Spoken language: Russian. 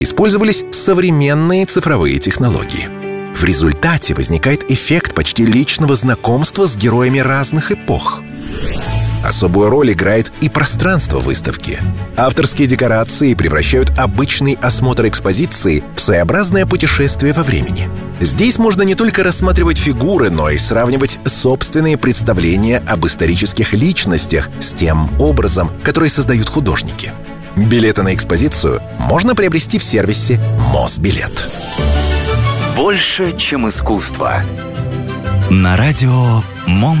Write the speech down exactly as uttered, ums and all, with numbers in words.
использовались современные цифровые технологии. В результате возникает эффект почти личного знакомства с героями разных эпох. Особую роль играет и пространство выставки. Авторские декорации превращают обычный осмотр экспозиции в своеобразное путешествие во времени. Здесь можно не только рассматривать фигуры, но и сравнивать собственные представления об исторических личностях с тем образом, который создают художники. Билеты на экспозицию можно приобрести в сервисе Мосбилет. Больше, чем искусство. На радио Мон.